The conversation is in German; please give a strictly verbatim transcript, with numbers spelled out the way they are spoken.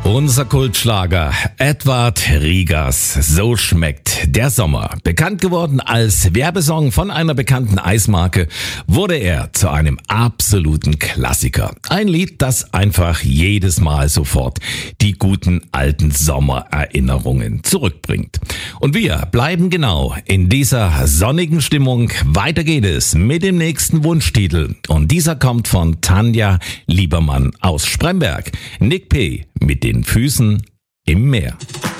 Unser Kultschlager Edward Riegers, So schmeckt der Sommer. Bekannt geworden als Werbesong von einer bekannten Eismarke, wurde er zu einem absoluten Klassiker. Ein Lied, das einfach jedes Mal sofort die guten alten Sommererinnerungen zurückbringt. Und wir bleiben genau in dieser sonnigen Stimmung. Weiter geht es mit dem nächsten Wunschtitel. Und dieser kommt von Tanja Liebermann aus Spremberg. Nick P. mit den Füßen im Meer.